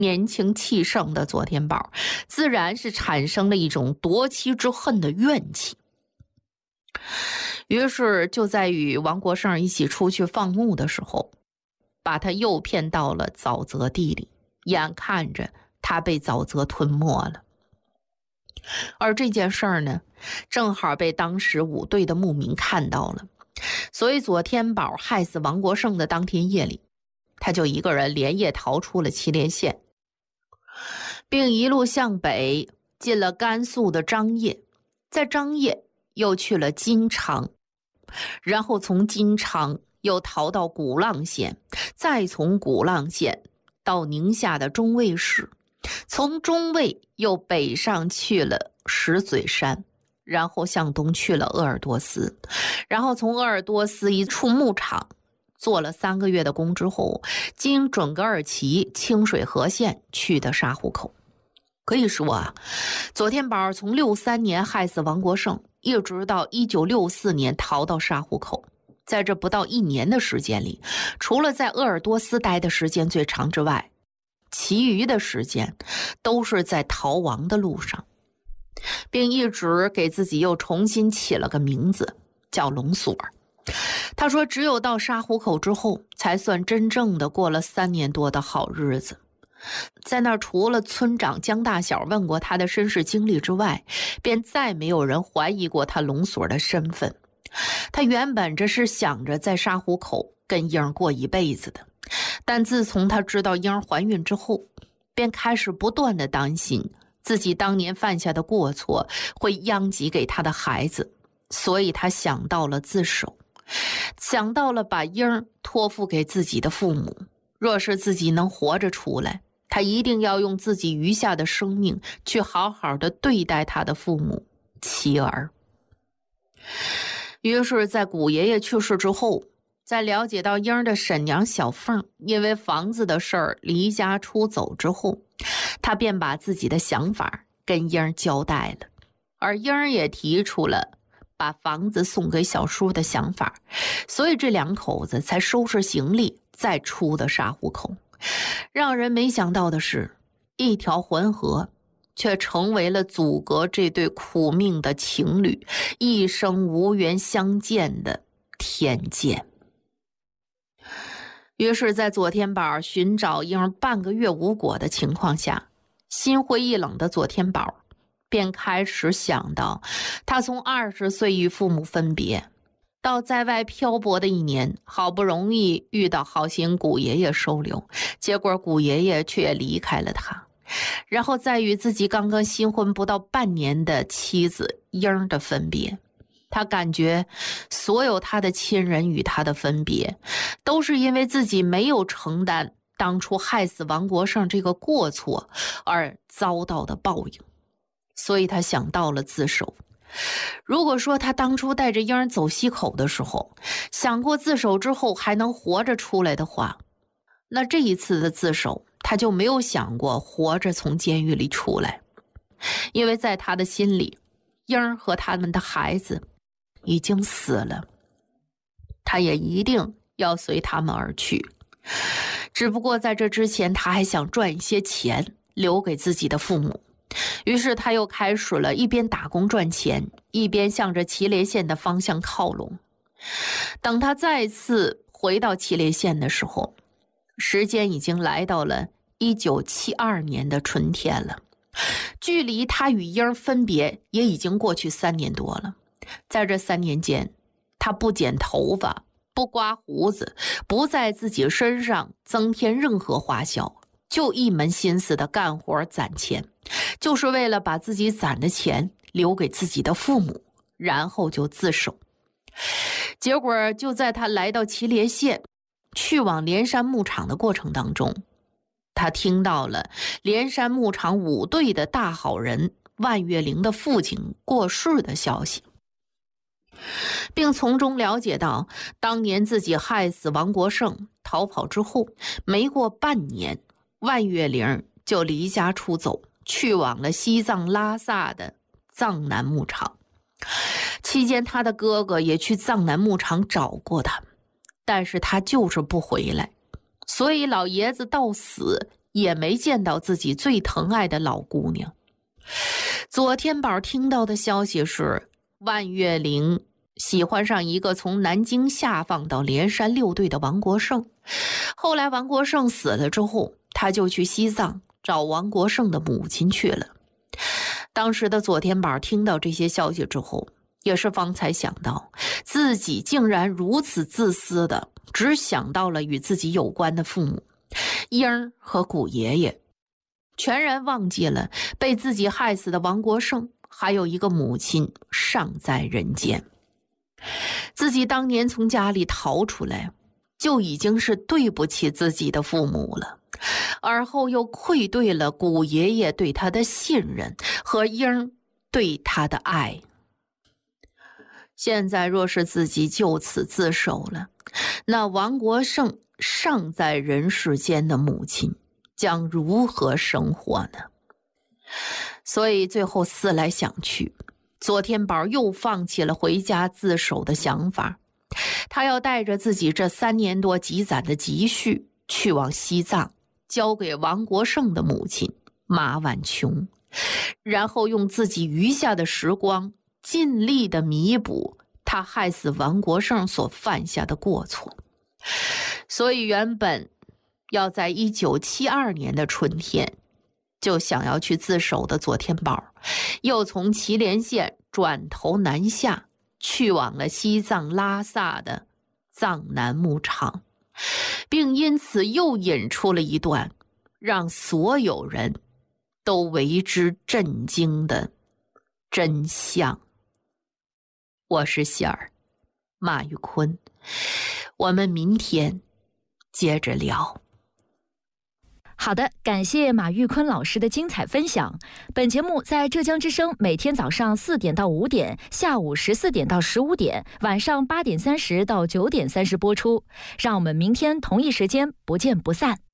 年轻气盛的左天宝自然是产生了一种夺妻之恨的怨气。于是就在与王国胜一起出去放牧的时候，把他诱骗到了沼泽地里，眼看着他被沼泽吞没了。而这件事儿呢，正好被当时5队的牧民看到了，所以左天宝害死王国胜的当天夜里，他就一个人连夜逃出了祁连县，并一路向北进了甘肃的张掖，在张掖又去了金昌，然后从金昌又逃到鼓浪县，再从鼓浪县到宁夏的中卫市，从中卫又北上去了石嘴山，然后向东去了鄂尔多斯，然后从鄂尔多斯一处牧场做了3个月的工之后，经准噶尔旗清水河县去的沙湖口。可以说啊，左天宝从63年害死王国胜，一直到1964年逃到沙湖口，在这不到1年的时间里，除了在鄂尔多斯待的时间最长之外，其余的时间都是在逃亡的路上，并一直给自己又重新起了个名字，叫龙锁。他说只有到沙湖口之后，才算真正的过了3年多的好日子。在那儿除了村长江大小问过他的身世经历之外，便再没有人怀疑过他龙锁的身份。他原本这是想着在沙湖口跟英儿过一辈子的，但自从他知道英儿怀孕之后，便开始不断的担心自己当年犯下的过错会殃及给他的孩子，所以他想到了自首，想到了把英儿托付给自己的父母，若是自己能活着出来，他一定要用自己余下的生命去好好的对待他的父母妻儿。于是在古爷爷去世之后，在了解到英儿的婶娘小凤因为房子的事儿离家出走之后，他便把自己的想法跟英儿交代了，而英儿也提出了把房子送给小叔的想法，所以这2口子才收拾行李再出的沙湖口。让人没想到的是，一条浑河却成为了阻隔这对苦命的情侣一生无缘相见的天堑。于是在左天宝寻找婴儿半个月无果的情况下，心灰意冷的左天宝便开始想到他从20岁与父母分别，到在外漂泊的1年，好不容易遇到好心古爷爷收留，结果古爷爷却离开了他，然后再与自己刚刚新婚不到半年的妻子英儿的分别。他感觉所有他的亲人与他的分别，都是因为自己没有承担当初害死王国胜这个过错而遭到的报应，所以他想到了自首。如果说他当初带着英儿走西口的时候，想过自首之后还能活着出来的话，那这一次的自首他就没有想过活着从监狱里出来，因为在他的心里，英儿和他们的孩子已经死了，他也一定要随他们而去。只不过在这之前，他还想赚一些钱留给自己的父母，于是他又开始了一边打工赚钱，一边向着祁连县的方向靠拢。等他再次回到祁连县的时候，时间已经来到了1972年的春天了，距离他与英儿分别也已经过去3年多了。在这3年间，他不剪头发，不刮胡子，不在自己身上增添任何花销，就一门心思的干活攒钱，就是为了把自己攒的钱留给自己的父母，然后就自首。结果就在他来到祁连县去往连山牧场的过程当中，他听到了连山牧场5队的大好人万月玲的父亲过世的消息，并从中了解到当年自己害死王国胜逃跑之后，没过半年，万月玲就离家出走，去往了西藏拉萨的藏南牧场。期间他的哥哥也去藏南牧场找过他，但是他就是不回来，所以老爷子到死也没见到自己最疼爱的老姑娘。左天宝听到的消息是，万岳陵喜欢上一个从南京下放到连山6队的王国胜。后来王国胜死了之后，他就去西藏找王国胜的母亲去了。当时的左天宝听到这些消息之后，也是方才想到自己竟然如此自私的只想到了与自己有关的父母英儿和古爷爷，全然忘记了被自己害死的王国胜还有一个母亲尚在人间。自己当年从家里逃出来，就已经是对不起自己的父母了，而后又愧对了古爷爷对他的信任和英对他的爱。现在若是自己就此自首了，那王国胜尚在人世间的母亲将如何生活呢？所以最后思来想去，左天宝又放弃了回家自首的想法。他要带着自己这3年多积攒的积蓄去往西藏，交给王国胜的母亲马婉琼，然后用自己余下的时光尽力的弥补他害死王国胜所犯下的过错。所以原本要在1972年的春天就想要去自首的左天宝，又从祁连县转头南下，去往了西藏拉萨的藏南牧场，并因此又引出了一段让所有人都为之震惊的真相。我是喜儿，马玉坤，我们明天接着聊。 好的，感谢马玉坤老师的精彩分享。本节目在浙江之声每天早上4点到5点，下午14点到15点，晚上8点30到9点30播出。让我们明天同一时间不见不散。